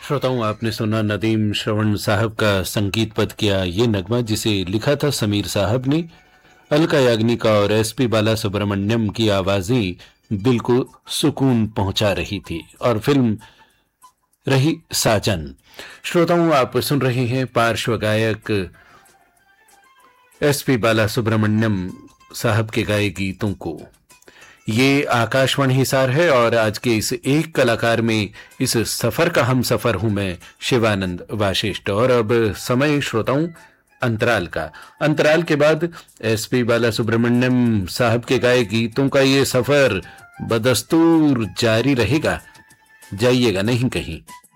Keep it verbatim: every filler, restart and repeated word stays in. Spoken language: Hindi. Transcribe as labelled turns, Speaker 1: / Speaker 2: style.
Speaker 1: श्रोताओं, आपने सुना नदीम श्रवण साहब का संगीत पद किया ये नगमा, जिसे लिखा था समीर साहब ने। अलका याग्निक और एसपी बाला सुब्रमण्यम की आवाजें दिल को सुकून पहुंचा रही थी और फिल्म रही साजन। श्रोताओं, आप सुन रहे हैं पार्श्व गायक एसपी बाला सुब्रमण्यम साहब के गाए गीतों को। ये आकाशवाणी हिसार है और आज के इस एक कलाकार में इस सफर का हम सफर हूं मैं शिवानंद वाशिष्ठ। और अब समय श्रोताओं अंतराल का। अंतराल के बाद एसपी बाला सुब्रमण्यम साहब के गाए गीतों का ये सफर बदस्तूर जारी रहेगा। जाइएगा नहीं कहीं।